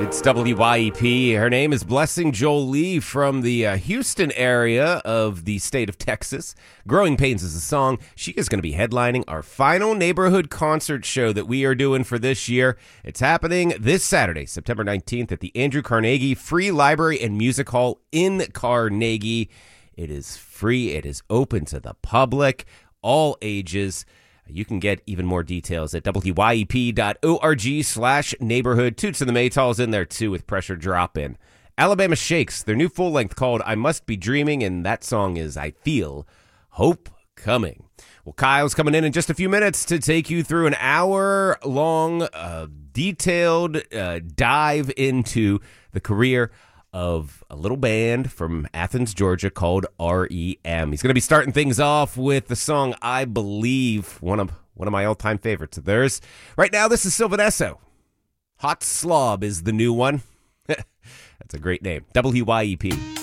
It's WYEP. Her name is Blessing Jolie from the Houston area of the state of Texas. Growing Pains is a song. She is going to be headlining our final neighborhood concert show that we are doing for this year. It's happening this Saturday, September 19th at the Andrew Carnegie Free Library and Music Hall in Carnegie. It is free. It is open to the public, all ages. You can get even more details at wyep.org/neighborhood. Toots and the Maytals in there, too, with Pressure Drop-In. Alabama Shakes, their new full-length called I Must Be Dreaming, and that song is I Feel Hope Coming. Well, Kyle's coming in just a few minutes to take you through an hour-long, detailed dive into the career of a little band from Athens, Georgia called REM. He's going to be starting things off with the song I Believe, one of my all-time favorites of theirs. Right now, this is Sylvan Esso. Hot Slob is the new one. That's a great name. WYEP.